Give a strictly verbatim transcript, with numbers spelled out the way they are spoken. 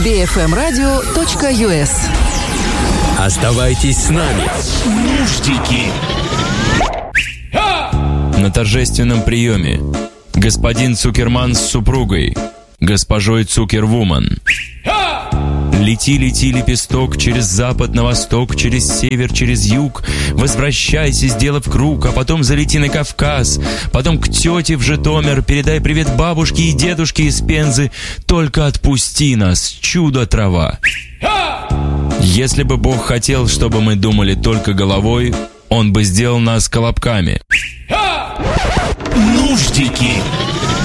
би эф эм радио точка ю эс. Оставайтесь с нами. Нуждики. На торжественном приеме господин Цукерман с супругой, госпожой Цукервуман. Лети, лети, лепесток, через запад на восток, через север, через юг. Возвращайся, сделав круг, а потом залети на Кавказ. Потом к тете в Житомир, передай привет бабушке и дедушке из Пензы. Только отпусти нас, чудо-трава. Если бы Бог хотел, чтобы мы думали только головой, Он бы сделал нас колобками. Нуждики.